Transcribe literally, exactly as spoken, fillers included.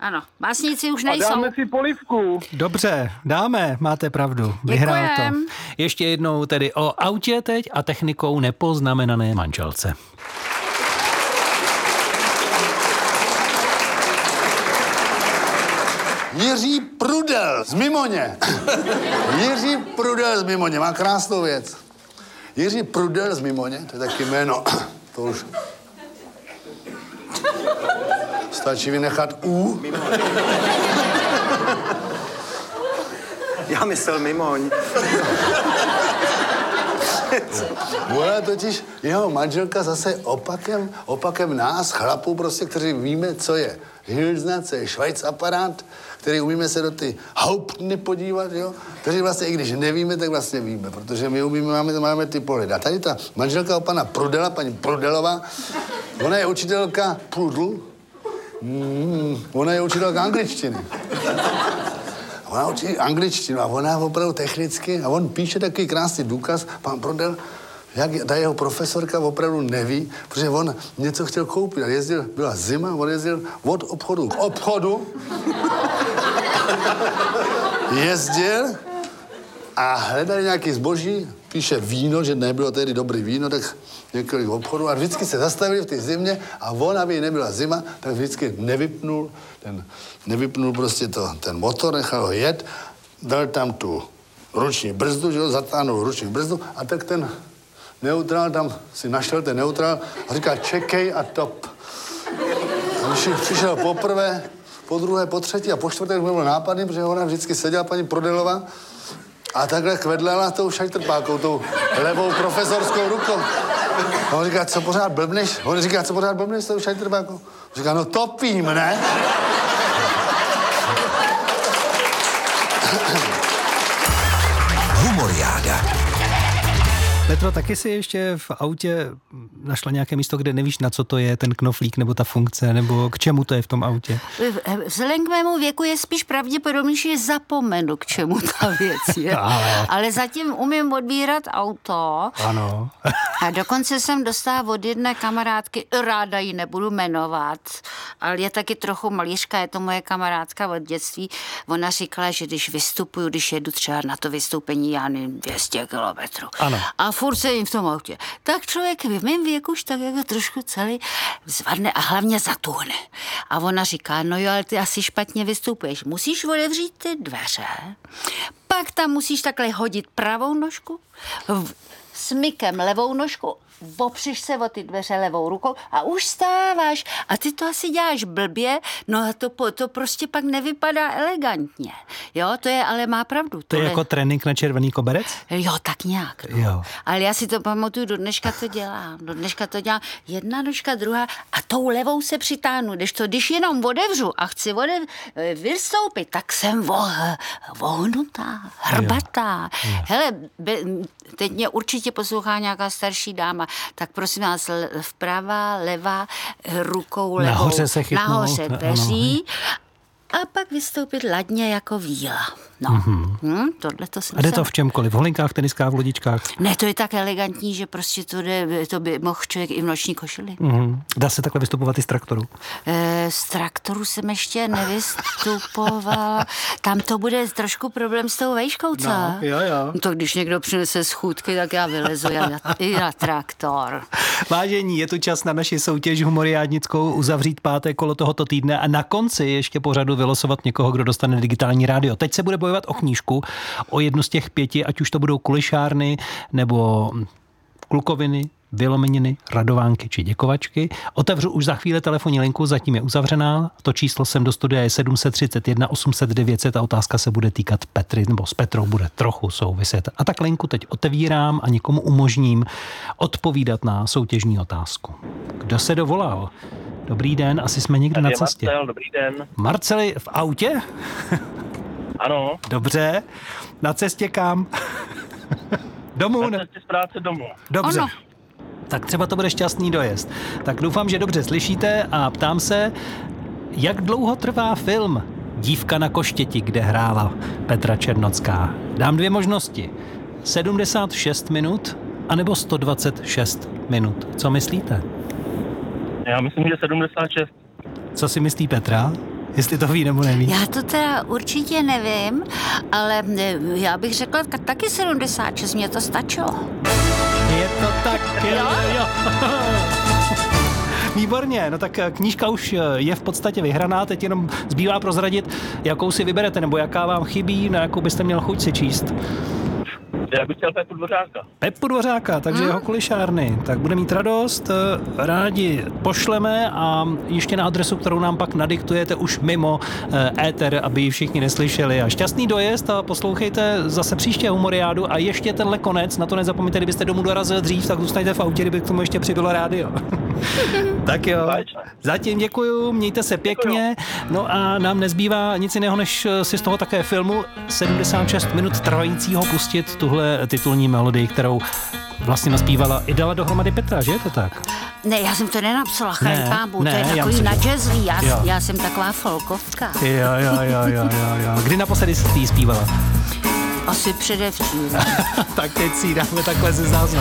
Ano, básníci už nejsou. A dáme si polivku. Dobře, dáme, máte pravdu. Vyhrál to. Ještě jednou tedy o autě teď a technikou nepoznamenané manželce. Jiří Prudel z Mimoně. Jiří Prudel z Mimoně, má krásnou věc. Jiří Prudel z Mimoně, to je taky jméno, to už... Stačí vynechat U. Já myslel Mimoň. Ona totiž, jeho manželka zase opakem, opakem nás, chlapů prostě, kteří víme, co je Hilsna, co je Schweiz aparát, který umíme se do ty Hauptny podívat, jo? Kteří vlastně, i když nevíme, tak vlastně víme, protože my umíme, máme, máme ty pohledy. A tady ta manželka pana Prudela, paní Prudelová, ona je učitelka Prudl, mm, ona je učitelka angličtiny. Ona učí angličtinu a ona opravdu technicky, a on píše takový krásný důkaz, pan Prudel, jak ta jeho profesorka opravdu neví, protože on něco chtěl koupit a jezdil, byla zima, on jezdil od obchodu k obchodu, jezdil a hledali nějaký zboží, píše víno, že nebylo tedy dobrý víno, tak několik obchodů a vždycky se zastavili v té zimě a on, aby nebyla zima, tak vždycky nevypnul, ten, nevypnul prostě to, ten motor, nechal ho jet, dal tam tu ruční brzdu, že jo, zatáhnul ruční brzdu a tak ten neutrál tam si našel ten neutrál a říká čekej a top. A když přišel poprvé, po druhé, po třetí a po čtvrté už byl nápadný, protože ona vždycky seděla paní Prodelová a takhle kvedlela tou šajtrpákou, tou levou profesorskou rukou. A on říká, co pořád blbneš? On říká, co pořád blbneš s tou šajtrpákou? On říká, no topím, ne? Humoriáda. Petro, taky si ještě v autě našla nějaké místo, kde nevíš, na co to je, ten knoflík nebo ta funkce, nebo k čemu to je v tom autě? Vzhledem k mému věku je spíš pravděpodobně, že zapomenu, k čemu ta věc je. Ale, Ale zatím umím odbírat auto. Ano. A dokonce jsem dostala od jedné kamarádky, ráda ji nebudu jmenovat, ale je taky trochu malířka, je to moje kamarádka od dětství. Ona říkala, že když vystupuju, když jedu třeba na to vystoupení, já nevím, dvě stě kilometrů. Ano. A furt sedím v tom autě. Tak člověk v mém věku už tak jako trošku celý zvadne a hlavně zatuhne. A ona říká, no jo, ale ty asi špatně vystupuješ. Musíš otevřít ty dveře, pak tam musíš takhle hodit pravou nožku, smykem levou nožku, opřeš se o ty dveře levou rukou a už stáváš. A ty to asi děláš blbě, no a to, to prostě pak nevypadá elegantně. Jo, to je, ale má pravdu. To je jako trénink na červený koberec? Jo, tak nějak. No. Jo. Ale já si to pamatuju, do dneška to dělám. Do dneška to dělám jedna nožka, druhá a tou levou se přitáhnu. Když to, když jenom otevřu a chci odev, vystoupit, tak jsem vo, vohnutá, hrbatá. Jo. Jo. Hele, be, teď mě určitě poslouchá nějaká starší dáma, tak prosím vás, vprava, levá, rukou levou. Nahoře se chytnout. Nahoře dveří. A pak vystoupit ladně jako víla. No, mm-hmm. hm, tohle to jsem... A jde to v čemkoliv? V holinkách, teniskách, v lodičkách? Ne, to je tak elegantní, že prostě to, jde, to by mohl člověk i v noční košili. Mm-hmm. Dá se takhle vystupovat i z traktoru? E, z traktoru jsem ještě nevystupovala. Tam to bude trošku problém s tou vejškou, co? No, jo, jo. No, to když někdo přinese schůdky, tak já vylezu já na, i na traktor. Vážení, je tu čas na naši soutěž humoriádnickou uzavřít páté kolo tohoto týdne a na konci ještě pořadu vylosovat někoho, kdo dostane digitální rádio. Teď se bude bojovat o knížku, o jednu z těch pěti, ať už to budou kulišárny nebo klukoviny, vylomeniny, radovánky či děkovačky. Otevřu už za chvíli telefonní linku, zatím je uzavřená. To číslo sem do studia je sedm set třicet jedna osm set devět set a otázka se bude týkat Petry, nebo s Petrou bude trochu souviset. A tak linku teď otevírám a někomu umožním odpovídat na soutěžní otázku. Kdo se dovolal? Dobrý den, asi jsme někde Tady na je cestě. Marcel, dobrý den. Marceli, v autě? Ano. Dobře. Na cestě kam? Domů? Na cestě z práce domů. Dobře. Ano. Tak třeba to bude šťastný dojezd. Tak doufám, že dobře slyšíte a ptám se, jak dlouho trvá film Dívka na koštěti, kde hrála Petra Černocká. Dám dvě možnosti. sedmdesát šest minut anebo sto dvacet šest minut. Co myslíte? Já myslím, že sedmdesát šest. Co si myslí Petra? jestli to ví nebo neví. Já to teda určitě nevím, ale já bych řekla taky sedmdesát šest, mě to stačilo. Je to tak, jo, jo. jo. Výborně, no tak knížka už je v podstatě vyhraná, teď jenom zbývá prozradit, jakou si vyberete, nebo jaká vám chybí, na jakou byste měl chuť si číst. Já bych chtěl Pepu Dvořáka. Pepu Dvořáka, takže hmm. jeho Kulišárny. Tak bude mít radost, rádi pošleme a ještě na adresu, kterou nám pak nadiktujete už mimo éter, aby ji všichni neslyšeli. A šťastný dojezd a poslouchejte zase příště Humoriádu a ještě tenhle konec, na to nezapomeňte, kdybyste domů dorazil dřív, tak zůstaňte v autě, kdyby k tomu ještě přibylo rádio. Tak jo, zatím děkuju, mějte se pěkně, no a nám nezbývá nic jiného, než si z toho také filmu sedmdesát šest minut trvajícího pustit tuhle titulní melodii, kterou vlastně naspívala i dala dohromady Petra, že je to tak? Ne, já jsem to nenapsala, chraň pámbu, to je já takový na jazzlí, já, jo. já jsem taková folkovka. Jo, jo, jo, jo, jo, jo. Kdy naposledy jsi jí zpívala? Asi předevčírem. Tak teď si dáme takhle ze záznamu.